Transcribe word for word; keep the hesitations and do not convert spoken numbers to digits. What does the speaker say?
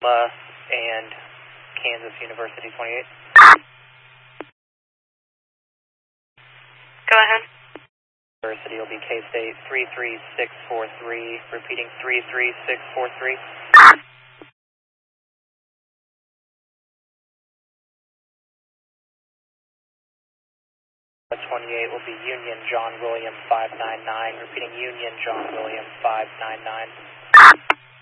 Uh, and Kansas University twenty-eight. Go ahead. University will be K-State three three six four three, repeating three three six four three. twenty-eight will be Union John William five nine nine, repeating Union John William five nine nine.